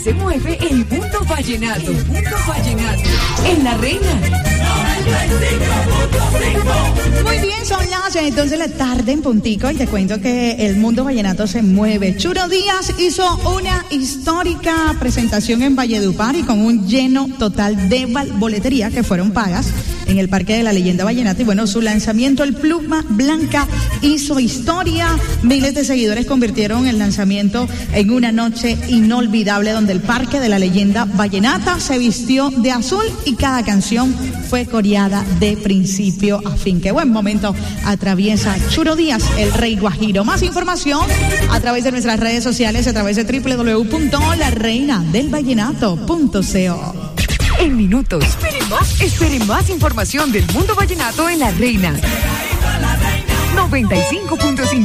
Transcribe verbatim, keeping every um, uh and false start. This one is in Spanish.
se mueve el mundo vallenato. El mundo vallenato. En La Reina. Muy bien, son las dos de la tarde en puntico y te cuento que el mundo vallenato se mueve. Churo Díaz hizo una histórica presentación en Valledupar y con un lleno total de boletería que fueron pagas en el Parque de la Leyenda Vallenata. Y bueno, su lanzamiento, el Pluma Blanca, hizo historia. Miles de seguidores convirtieron el lanzamiento en una noche inolvidable donde el Parque de la Leyenda Vallenata se vistió de azul y cada canción fue coreada de principio a fin. Qué buen momento atraviesa Churo Díaz, el rey guajiro. Más información a través de nuestras redes sociales, a través de doble u doble u doble u punto la reina del vallenato punto co. En minutos, espere más, espere más información del mundo vallenato en La Reina. noventa y cinco punto cinco